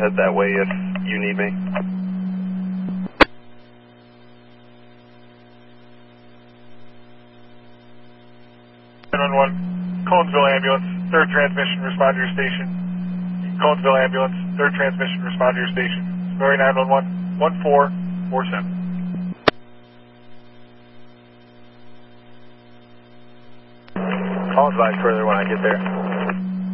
head that way if you need me. 911, Conesville ambulance, 3rd transmission, respond to your station. Conesville ambulance, 3rd transmission, respond to your station. Missouri 911, 1447. I'll advise further when I get there.